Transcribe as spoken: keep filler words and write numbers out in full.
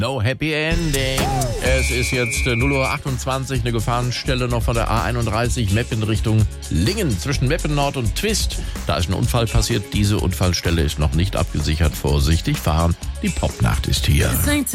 No happy ending. Es ist jetzt äh, null Uhr achtundzwanzig, eine Gefahrenstelle noch von der A einunddreißig, Meppen Richtung Lingen, zwischen Meppen Nord und Twist. Da ist ein Unfall passiert, diese Unfallstelle ist noch nicht abgesichert. Vorsichtig fahren, die Popnacht ist hier.